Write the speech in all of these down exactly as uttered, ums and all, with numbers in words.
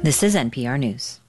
This is N P R News.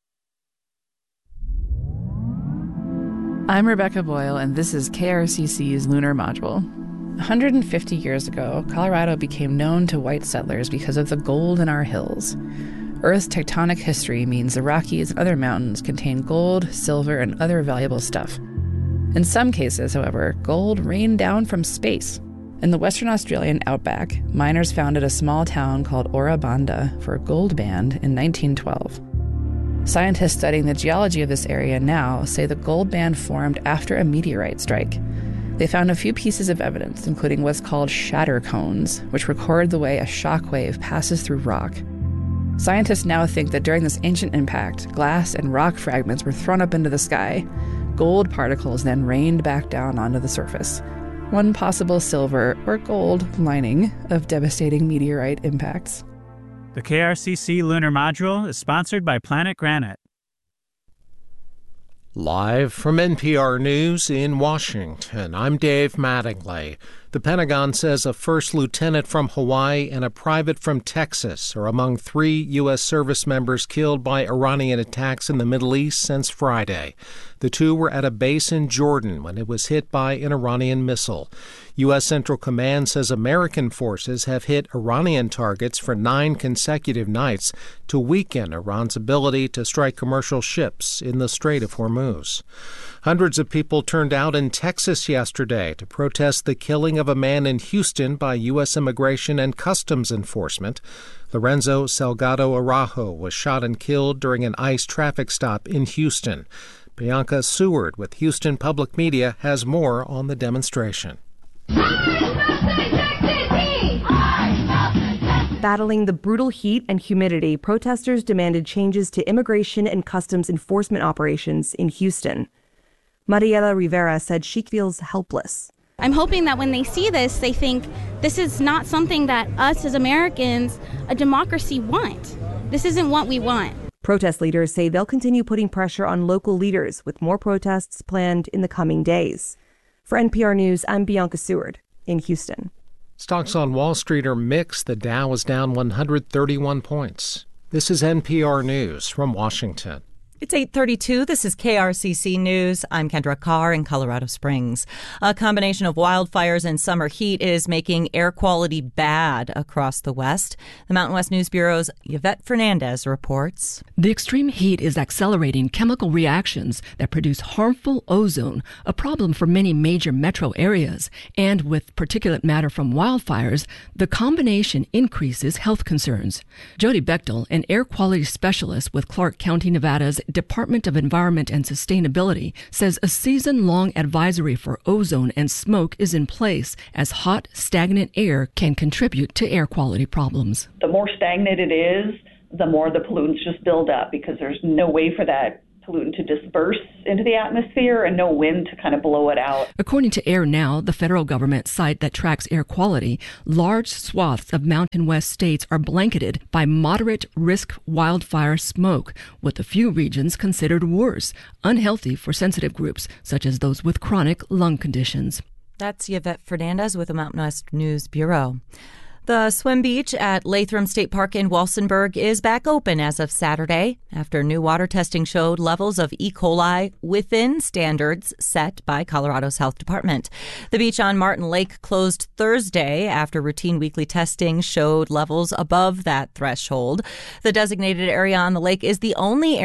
I'm Rebecca Boyle, and this is K R C C's Lunar Module. one hundred fifty years ago, Colorado became known to white settlers because of the gold in our hills. Earth's tectonic history means the Rockies and other mountains contain gold, silver, and other valuable stuff. In some cases, however, gold rained down from space. In the Western Australian outback, miners founded a small town called Ora Banda for a gold band in nineteen twelve. Scientists studying the geology of this area now say the gold band formed after a meteorite strike. They found a few pieces of evidence, including what's called shatter cones, which record the way a shock wave passes through rock. Scientists now think that during this ancient impact, glass and rock fragments were thrown up into the sky. Gold particles then rained back down onto the surface. One possible silver or gold lining of devastating meteorite impacts. The K R C C Lunar Module is sponsored by Planet Granite. Live from N P R News in Washington, I'm Dave Mattingly. The Pentagon says a first lieutenant from Hawaii and a private from Texas are among three U S service members killed by Iranian attacks in the Middle East since Friday. The two were at a base in Jordan when it was hit by an Iranian missile. U S Central Command says American forces have hit Iranian targets for nine consecutive nights to weaken Iran's ability to strike commercial ships in the Strait of Hormuz. Hundreds of people turned out in Texas yesterday to protest the killing of a man in Houston by U S Immigration and Customs Enforcement. Lorenzo Salgado Araujo was shot and killed during an ICE traffic stop in Houston. Bianca Seward with Houston Public Media has more on the demonstration. Battling the brutal heat and humidity, protesters demanded changes to immigration and customs enforcement operations in Houston. Mariela Rivera said she feels helpless. I'm hoping that when they see this, they think this is not something that us as Americans, a democracy, want. This isn't what we want. Protest leaders say they'll continue putting pressure on local leaders with more protests planned in the coming days. For N P R News, I'm Bianca Seward in Houston. Stocks on Wall Street are mixed. The Dow is down one hundred thirty-one points. This is N P R News from Washington. It's eight thirty-two. This is K R C C News. I'm Kendra Carr in Colorado Springs. A combination of wildfires and summer heat is making air quality bad across the West. The Mountain West News Bureau's Yvette Fernandez reports. The extreme heat is accelerating chemical reactions that produce harmful ozone, a problem for many major metro areas. And with particulate matter from wildfires, the combination increases health concerns. Jody Bechtel, an air quality specialist with Clark County, Nevada's Department of Environment and Sustainability, says a season-long advisory for ozone and smoke is in place as hot, stagnant air can contribute to air quality problems. The more stagnant it is, the more the pollutants just build up because there's no way for that pollutant to disperse into the atmosphere and no wind to kind of blow it out. According to Air Now, the federal government site that tracks air quality, large swaths of Mountain West states are blanketed by moderate risk wildfire smoke, with a few regions considered worse, unhealthy for sensitive groups such as those with chronic lung conditions. That's Yvette Fernandez with the Mountain West News Bureau. The swim beach at Latham State Park in Walsenburg is back open as of Saturday after new water testing showed levels of E. coli within standards set by Colorado's health department. The beach on Martin Lake closed Thursday after routine weekly testing showed levels above that threshold. The designated area on the lake is the only